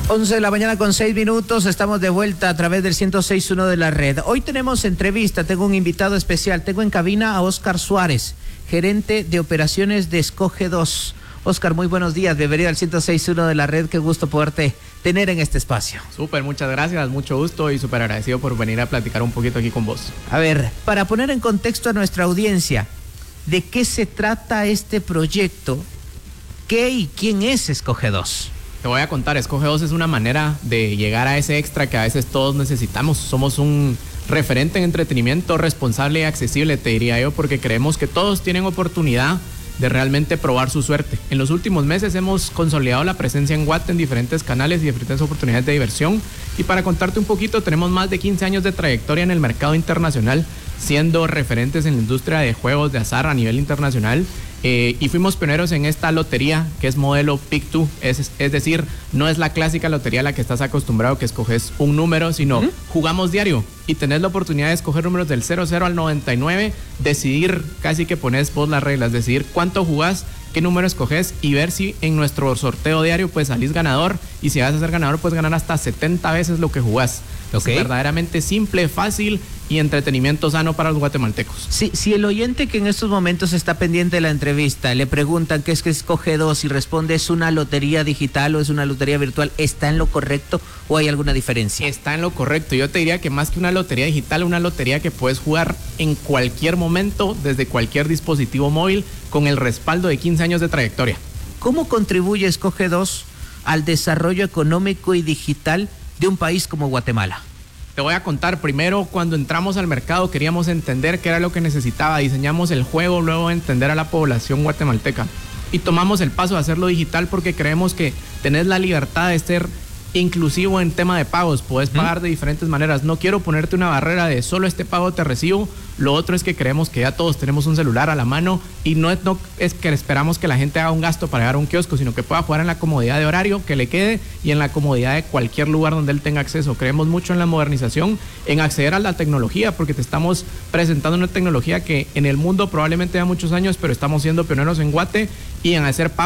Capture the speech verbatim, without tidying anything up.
once de la mañana con seis minutos, estamos de vuelta a través del ciento seis punto uno de la red. Hoy tenemos entrevista, tengo un invitado especial, tengo en cabina a Oscar Suárez, gerente de operaciones de Escoge dos. Oscar, muy buenos días, bienvenido al ciento seis punto uno de la red, qué gusto poderte tener en este espacio. Súper, muchas gracias, mucho gusto y súper agradecido por venir a platicar un poquito aquí con vos. A ver, para poner en contexto a nuestra audiencia, ¿de qué se trata este proyecto? ¿Qué y quién es Escoge dos? Te voy a contar, Escoge dos es una manera de llegar a ese extra que a veces todos necesitamos. Somos un referente en entretenimiento responsable y accesible, te diría yo, porque creemos que todos tienen oportunidad de realmente probar su suerte. En los últimos meses hemos consolidado la presencia en Guate en diferentes canales y diferentes oportunidades de diversión. Y para contarte un poquito, tenemos más de quince años de trayectoria en el mercado internacional, siendo referentes en la industria de juegos de azar a nivel internacional. Eh, y fuimos pioneros en esta lotería que es modelo Pick two, es, es decir, no es la clásica lotería a la que estás acostumbrado que escoges un número, sino ¿Mm? jugamos diario y tenés la oportunidad de escoger números del cero cero al noventa y nueve, decidir, casi que pones vos las reglas, decidir cuánto jugás, qué número escoges y ver si en nuestro sorteo diario pues salís ganador, y si vas a ser ganador puedes ganar hasta setenta veces lo que jugás. Okay. Es verdaderamente simple, fácil y entretenimiento sano para los guatemaltecos. Si, si el oyente que en estos momentos está pendiente de la entrevista le preguntan qué es que Escoge dos y responde es una lotería digital o es una lotería virtual, ¿está en lo correcto o hay alguna diferencia? Está en lo correcto. Yo te diría que más que una lotería digital, una lotería que puedes jugar en cualquier momento, desde cualquier dispositivo móvil, con el respaldo de quince años de trayectoria. ¿Cómo contribuye Escoge dos al desarrollo económico y digital de un país como Guatemala? Te voy a contar, primero cuando entramos al mercado queríamos entender qué era lo que necesitaba, diseñamos el juego, luego entender a la población guatemalteca y tomamos el paso de hacerlo digital porque creemos que tenés la libertad de ser inclusivo en tema de pagos, puedes pagar de diferentes maneras, no quiero ponerte una barrera de solo este pago te recibo, lo otro es que creemos que ya todos tenemos un celular a la mano y no es, no es que esperamos que la gente haga un gasto para llegar a un kiosco, sino que pueda jugar en la comodidad de horario que le quede y en la comodidad de cualquier lugar donde él tenga acceso. Creemos mucho en la modernización, en acceder a la tecnología, porque te estamos presentando una tecnología que en el mundo probablemente ya muchos años, pero estamos siendo pioneros en Guate y en hacer pagos